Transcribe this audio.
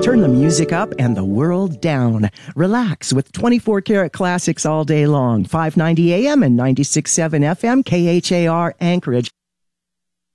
Turn the music up and the world down. Relax with 24 karat classics all day long. 590 AM and 96.7 FM, KHAR Anchorage.